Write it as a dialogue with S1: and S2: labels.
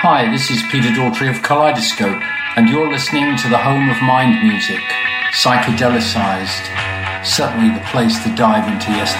S1: Hi, this is Peter Daughtry of Kaleidoscope, and you're listening to the home of mind music, psychedelicized, certainly the place to dive into yesterday.